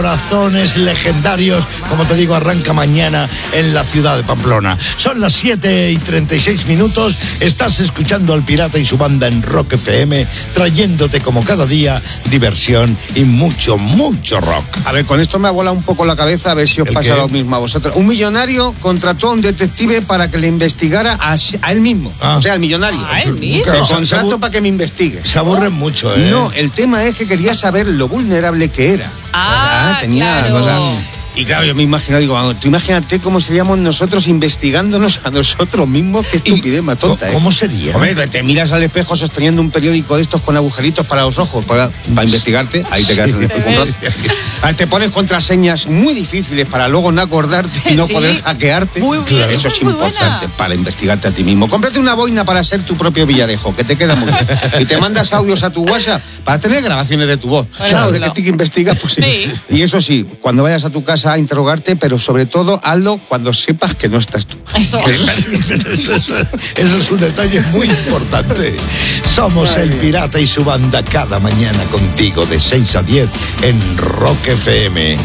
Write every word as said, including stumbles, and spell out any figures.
Corazones legendarios, como te digo, arranca mañana en la ciudad de Pamplona. Son las siete y treinta y seis minutos, estás escuchando al Pirata y su banda en Rock F M, trayéndote como cada día diversión y mucho, mucho rock. A ver, con esto me ha volado un poco la cabeza, a ver si os ¿El pasa qué? lo mismo a vosotros. Un millonario contrató a un detective para que le investigara a, a él mismo, Ah. o sea, al millonario. ¿A él mismo? Lo Se contrato abu- para que me investigue. Se aburren mucho, ¿eh? No, el tema es que quería saber lo vulnerable que era. Ah, tenía claro. cosas. Y claro, yo me imagino, digo, vamos, tú imagínate cómo seríamos nosotros investigándonos a nosotros mismos. Qué estupidez más tonta, ¿eh? ¿Cómo sería? Hombre, te miras al espejo sosteniendo un periódico de estos con agujeritos para los ojos, para, para investigarte, ahí te quedas en el espejo un rato. Ah, te pones contraseñas muy difíciles para luego no acordarte y no Sí. poder hackearte. Muy bien, Eso es muy importante buena. para investigarte a ti mismo. Cómprate una boina para ser tu propio Villarejo, que te queda muy bien. Y te mandas audios a tu WhatsApp para tener grabaciones de tu voz. Por Claro, de ejemplo. que te investigas, pues sí. Sí. Y eso sí, cuando vayas a tu casa a interrogarte, pero sobre todo hazlo cuando sepas que no estás tú. Eso. Eso, eso es un detalle muy importante. Somos el Pirata y su banda cada mañana contigo de seis a diez en Rock F M.